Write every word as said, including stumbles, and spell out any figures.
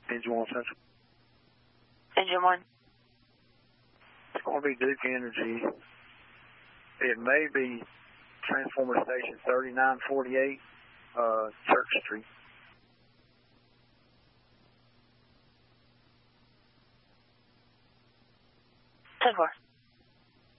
Engine one Central. Engine one. It's going to be Duke Energy. It may be Transformer Station thirty-nine forty-eight, uh, Church Street. ten four.